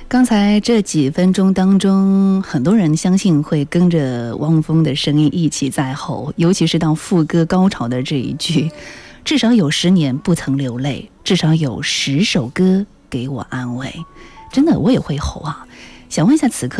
刚才这几分钟当中，很多人相信会跟着汪峰的声音一起在吼，尤其是到副歌高潮的这一句，至少有10年不曾流泪，至少有10首歌给我安慰。真的，我也会吼啊！想问一下，此刻